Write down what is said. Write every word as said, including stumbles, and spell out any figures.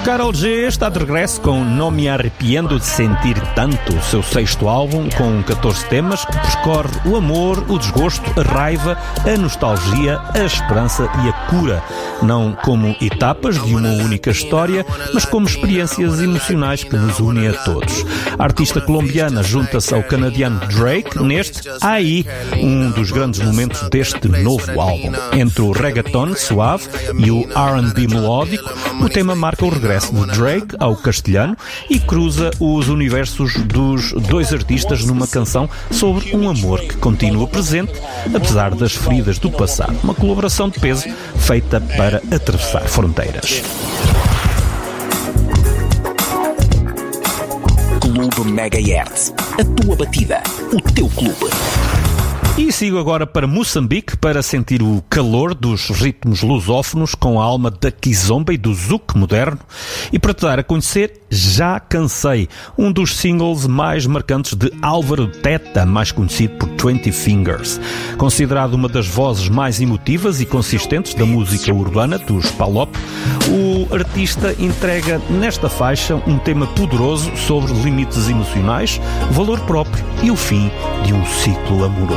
Karol G está de regresso com Não Me Arrepiendo de Sentir Tanto, seu sexto álbum com catorze temas que percorre o amor, o desgosto, a raiva, a nostalgia, a esperança e a cura, não como etapas de uma única história, mas como experiências emocionais que nos unem a todos. A artista colombiana junta-se ao canadiano Drake neste Aí, um dos grandes momentos deste novo álbum. Entre o reggaeton suave e o R and B melódico, o tema marca o regresso de Drake ao castelhano e cruza os universos dos dois artistas numa canção sobre um amor que continua presente, apesar das feridas do passado. Uma colaboração de peso feita para atravessar fronteiras. Clube Megahertz. A tua batida. O teu clube. E sigo agora para Moçambique para sentir o calor dos ritmos lusófonos com a alma da kizomba e do zouk moderno e para te dar a conhecer Já Cansei, um dos singles mais marcantes de Álvaro Teta, mais conhecido por Twenty Fingers. Considerado uma das vozes mais emotivas e consistentes da música urbana dos Palop, o artista entrega nesta faixa um tema poderoso sobre limites emocionais, valor próprio e o fim de um ciclo amoroso.